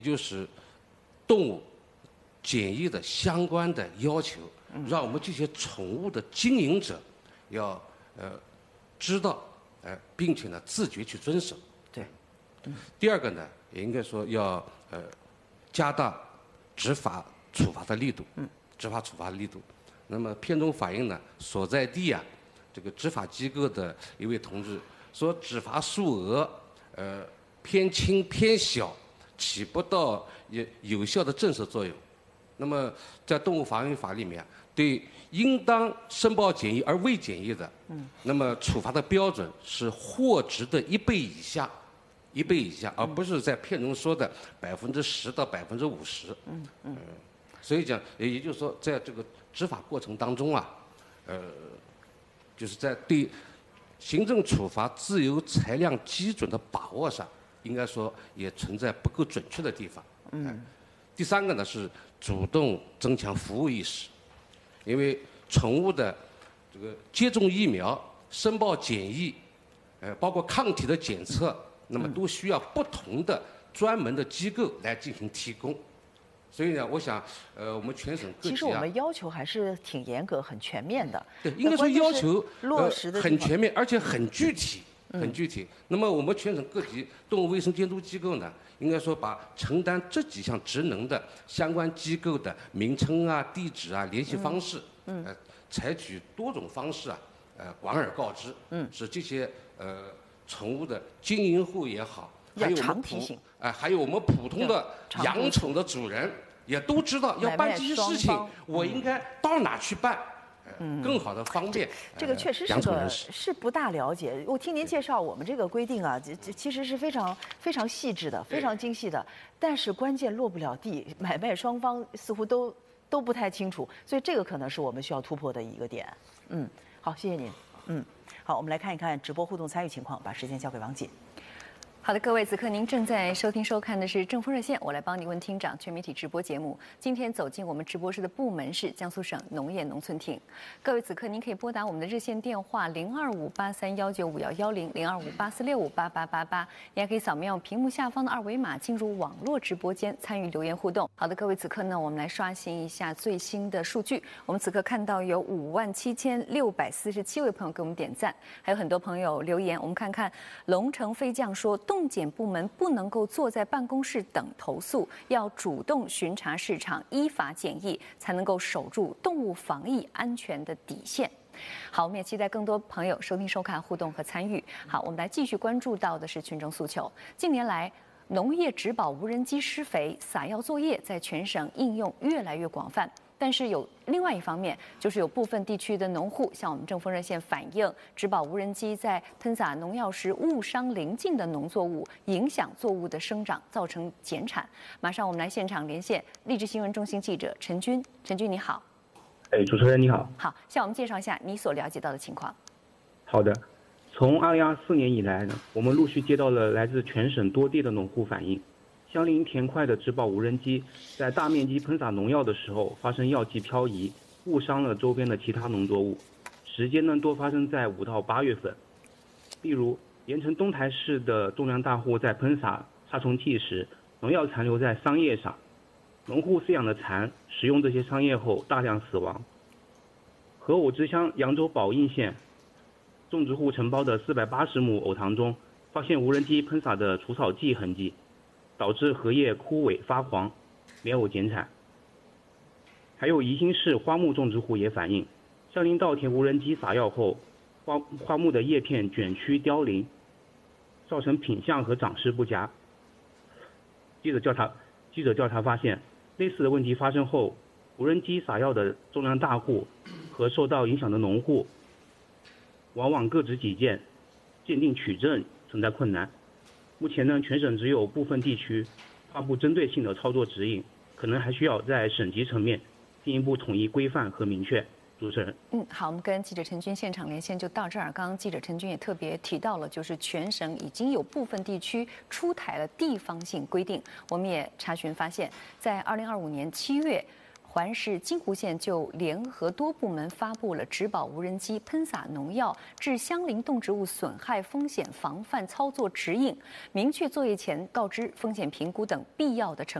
就是动物检疫的相关的要求，让我们这些宠物的经营者要知道，并且呢自觉去遵守。 对。 第二个呢，也应该说要加大执法处罚的力度。执法处罚的力度。那么片中反映呢，所在地啊，这个执法机构的一位同志说，执法数额偏轻偏小，起不到有效的震慑作用。那么在动物防疫法里面，对应当申报检疫而未检疫的，那么处罚的标准是获值的1倍以下，1倍以下，而不是在片中说的10%到50%。所以讲，也就是说，在这个执法过程当中啊，就是在对行政处罚自由裁量基准的把握上，应该说也存在不够准确的地方。第三个呢是主动增强服务意识，因为宠物的这个接种疫苗、申报检疫，包括抗体的检测，那么都需要不同的专门的机构来进行提供。所以呢，我想，我们全省各级啊， 其实我们要求还是挺严格、很全面的。 对，应该说要求落实的很全面，而且很具体，很具体。那么我们全省各级动物卫生监督机构呢，应该说把承担这几项职能的相关机构的名称啊、地址啊、联系方式，采取多种方式啊，广而告之，使这些宠物的经营户也好，还有我们还有我们普通的养宠的主人，也都知道要办这些事情，我应该到哪去办，更好的方便。 这个确实是不大了解。我听您介绍，我们这个规定啊，这其实是非常细致的，非常精细的。但是关键落不了地，买卖双方似乎都不太清楚，所以这个可能是我们需要突破的一个点。好，谢谢您。好，我们来看一看直播互动参与情况，把时间交给王姐。 好的，各位，此刻您正在收听收看的是正风热线，我来帮你问厅长全媒体直播节目。今天走进我们直播室的部门是江苏省农业农村厅。各位，此刻您可以拨打我们的热线电话0258319510，025846588888，也可以扫描屏幕下方的2维码进入网络直播间参与留言互动。好的，各位，此刻呢，我们来刷新一下最新的数据。我们此刻看到有57647位朋友给我们点赞，还有很多朋友留言。我们看看龙城飞将说，动检部门不能够坐在办公室等投诉，要主动巡查市场，依法检疫，才能够守住动物防疫安全的底线。好，我们也期待更多朋友收听、收看、互动和参与。好，我们来继续关注到的是群众诉求。近年来，农业植保无人机施肥、撒药作业在全省应用越来越广泛。但是有另外一方面，就是有部分地区的农户向我们正风热线反映，植保无人机在喷洒农药时误伤邻近的农作物，影响作物的生长，造成减产。马上我们来现场连线励志新闻中心记者陈军。陈军你好。 主持人你好。 好，向我们介绍一下你所了解到的情况。 好的，从2024年以来呢，我们陆续接到了来自全省多地的农户反映。相邻田块的植保无人机在大面积喷洒农药的时候发生药剂漂移，误伤了周边的其他农作物，时间呢多发生在5到8月份。例如，盐城东台市的种粮大户在喷洒杀虫剂时，农药残留在桑叶上，农户饲养的蚕食用这些桑叶后大量死亡。和我之乡扬州宝应县种植户承包的480亩藕塘中，发现无人机喷洒的除草剂痕迹，导致荷叶枯萎发黄，莲藕减产。还有宜兴市花木种植户也反映，相邻稻田无人机撒药后，花木的叶片卷曲凋零，造成品相和长势不佳。记者调查发现，类似的问题发生后，无人机撒药的种粮大户和受到影响的农户，往往各执己见，鉴定取证存在困难。目前呢，全省只有部分地区发布针对性的操作指引，可能还需要在省级层面进一步统一规范和明确。主持人， 好，我们跟记者陈军现场连线就到这儿。刚刚记者陈军也特别提到了，就是全省已经有部分地区出台了地方性规定。我们也查询发现，在2025年7月。 环市金湖县就联合多部门发布了植保无人机喷洒农药致相邻动植物损害风险防范操作指引，明确作业前告知风险评估等必要的程序。